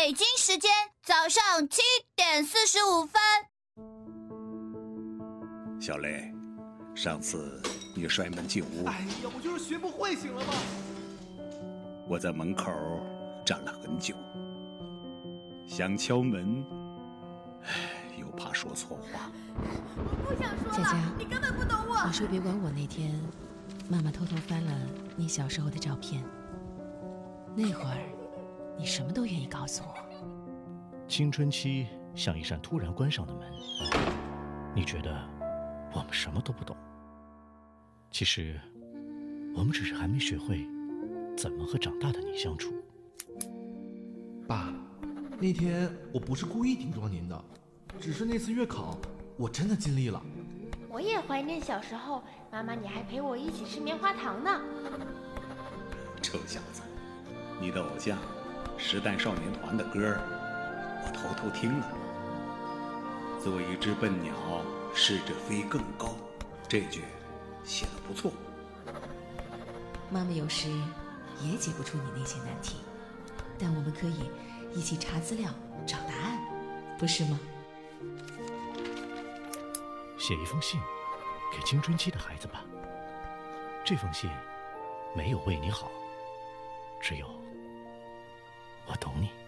北京时间早上7:45。 小雷，上次你摔门进屋， 哎呀，我就是学不会，行了吗？ 我在门口站了很久，想敲门，又怕说错话。 我不想说了， 佳佳， 你根本不懂我。 你说别管我。那天，妈妈偷偷翻了你小时候的照片，那会儿，你什么都愿意告诉我。 青春期像一扇突然关上的门，你觉得我们什么都不懂，其实我们只是还没学会怎么和长大的你相处。 爸，那天我不是故意顶撞您的，只是那次月考我真的尽力了。 我也怀念小时候，妈妈你还陪我一起吃棉花糖呢。 臭小子，你的偶像时代少年团的歌我偷偷听了。做一只笨鸟，试着飞更高，这句写得不错。 妈妈有时也解不出你那些难题，但我们可以一起查资料找答案，不是吗？ 写一封信给青春期的孩子吧，这封信没有为你好，只有我懂你。